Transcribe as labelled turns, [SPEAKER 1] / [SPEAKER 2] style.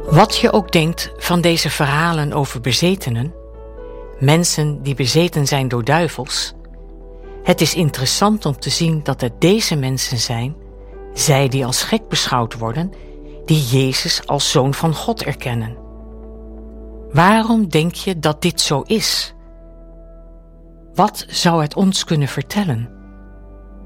[SPEAKER 1] Wat je ook denkt van deze verhalen over bezetenen, mensen die bezeten zijn door duivels, het is interessant om te zien dat het deze mensen zijn, zij die als gek beschouwd worden, die Jezus als Zoon van God erkennen. Waarom denk je dat dit zo is? Wat zou het ons kunnen vertellen?